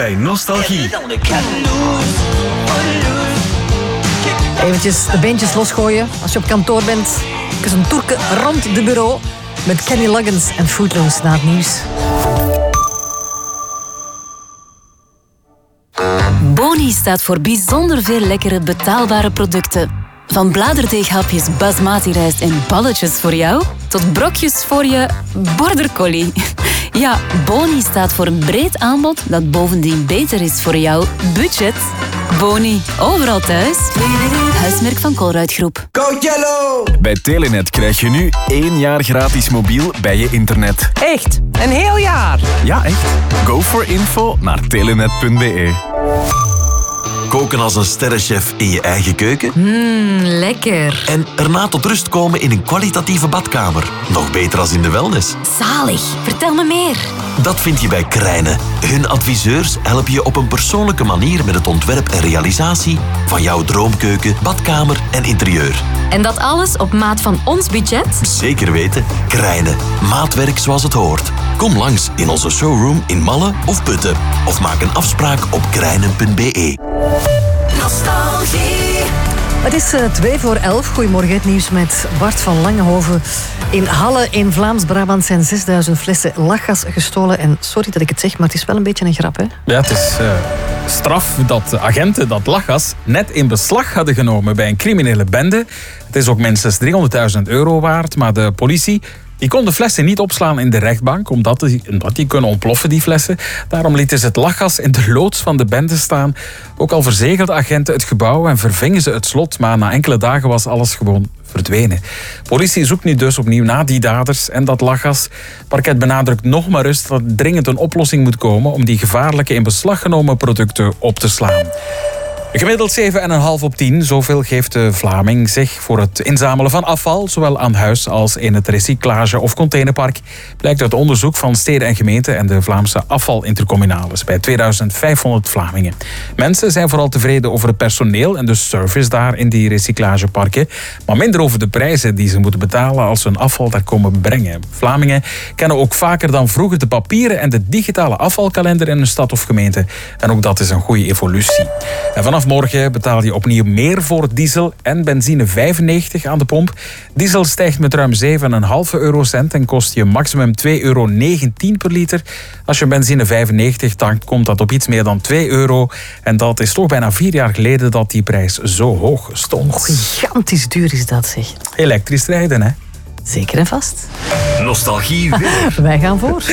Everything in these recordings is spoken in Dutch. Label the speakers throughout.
Speaker 1: bij Nostalgie.
Speaker 2: Eventjes de beentjes losgooien als je op kantoor bent. Even een toerke rond de bureau met Kenny Loggins en Footloose na het nieuws.
Speaker 3: Boni staat voor bijzonder veel lekkere betaalbare producten. Van bladerdeeghapjes basmati rijst en balletjes voor jou, tot brokjes voor je border collie. Ja, Boni staat voor een breed aanbod dat bovendien beter is voor jouw budget. Boni, overal thuis. Huismerk van Colruyt Groep.
Speaker 4: Go Yellow!
Speaker 1: Bij Telenet krijg je nu 1 jaar gratis mobiel bij je internet.
Speaker 2: Echt? Een heel jaar?
Speaker 1: Ja, echt. Go for info naar telenet.be.
Speaker 4: Koken als een sterrenchef in je eigen keuken?
Speaker 3: Lekker.
Speaker 4: En erna tot rust komen in een kwalitatieve badkamer. Nog beter als in de wellness.
Speaker 3: Zalig. Vertel me meer.
Speaker 4: Dat vind je bij Krijnen. Hun adviseurs helpen je op een persoonlijke manier met het ontwerp en realisatie van jouw droomkeuken, badkamer en interieur.
Speaker 3: En dat alles op maat van ons budget?
Speaker 4: Zeker weten. Krijnen. Maatwerk zoals het hoort. Kom langs in onze showroom in Malle of Putten. Of maak een afspraak op krijnen.be.
Speaker 3: Nostalgie.
Speaker 2: Het is 11:02. Goedemorgen, het nieuws met Bart van Langehoven. In Halle in Vlaams-Brabant zijn 6000 flessen lachgas gestolen. En sorry dat ik het zeg, maar het is wel een beetje een grap, hè?
Speaker 5: Ja, het is straf dat agenten dat lachgas net in beslag hadden genomen bij een criminele bende. Het is ook minstens €300.000 waard, maar de politie die kon de flessen niet opslaan in de rechtbank, omdat die kunnen ontploffen, die flessen. Daarom lieten ze het lachgas in de loods van de bende staan. Ook al verzegelden agenten het gebouw en vervingen ze het slot, maar na enkele dagen was alles gewoon verdwenen. Politie zoekt nu dus opnieuw naar die daders en dat lachgas. Parket benadrukt nog maar eens dat er dringend een oplossing moet komen om die gevaarlijke in beslag genomen producten op te slaan. Gemiddeld 7,5 op 10, zoveel geeft de Vlaming zich voor het inzamelen van afval, zowel aan huis als in het recyclage- of containerpark, blijkt uit onderzoek van steden en gemeenten en de Vlaamse afvalintercommunales bij 2500 Vlamingen. Mensen zijn vooral tevreden over het personeel en de service daar in die recyclageparken, maar minder over de prijzen die ze moeten betalen als ze hun afval daar komen brengen. Vlamingen kennen ook vaker dan vroeger de papieren en de digitale afvalkalender in een stad of gemeente. En ook dat is een goede evolutie. En vanaf morgen betaal je opnieuw meer voor diesel en benzine 95 aan de pomp. Diesel stijgt met ruim 7,5 eurocent en kost je maximum €2,19 per liter. Als je benzine 95 tankt, komt dat op iets meer dan €2. En dat is toch bijna 4 jaar geleden dat die prijs zo hoog stond.
Speaker 2: Gigantisch duur is dat, zeg.
Speaker 5: Elektrisch rijden, hè?
Speaker 2: Zeker en vast.
Speaker 1: Nostalgie weer.
Speaker 2: Wij gaan voor.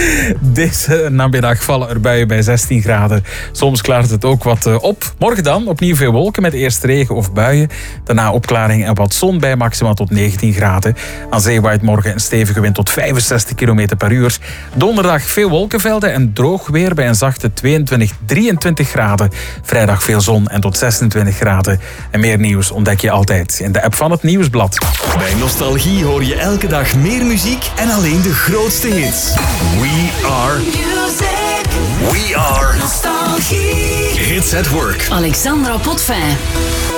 Speaker 5: Deze namiddag vallen er buien bij 16 graden. Soms klaart het ook wat op. Morgen dan opnieuw veel wolken met eerst regen of buien. Daarna opklaring en wat zon bij maximaal tot 19 graden. Aan zee waait morgen een stevige wind tot 65 km per uur. Donderdag veel wolkenvelden en droog weer bij een zachte 22, 23 graden. Vrijdag veel zon en tot 26 graden. En meer nieuws ontdek je altijd in de app van het Nieuwsblad.
Speaker 1: Bij Nostalgie hoor je elke dag meer muziek en alleen de grootste hits. We are Nostalgie. Hits at Work.
Speaker 3: Alexandra Potvin.